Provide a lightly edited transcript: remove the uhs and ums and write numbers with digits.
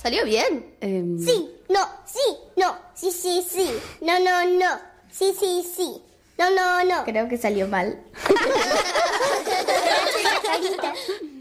Salió bien. Sí, no, sí, no, sí, sí, sí. No, no, no. Sí, sí, sí. No, no, no. Creo que salió mal. La carita.